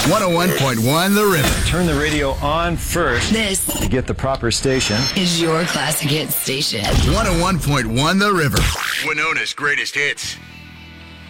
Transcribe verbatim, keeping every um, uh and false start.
one oh one point one The River. Turn the radio on first. This to get the proper station. is your classic hit station. one oh one point one The River. Winona's greatest hits.